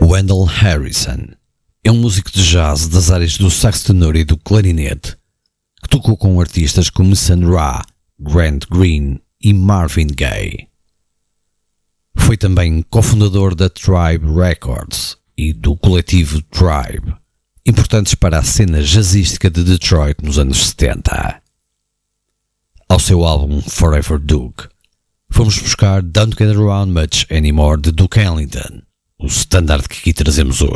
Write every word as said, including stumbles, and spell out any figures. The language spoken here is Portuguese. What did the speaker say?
Wendell Harrison é um músico de jazz das áreas do sax tenor e do clarinete, que tocou com artistas como Sun Ra, Grant Green e Marvin Gaye. Foi também cofundador da Tribe Records e do coletivo Tribe, importantes para a cena jazzística de Detroit nos anos setenta. Ao seu álbum Forever Duke, fomos buscar Don't Get Around Much Anymore de Duke Ellington, o standard que aqui trazemos hoje.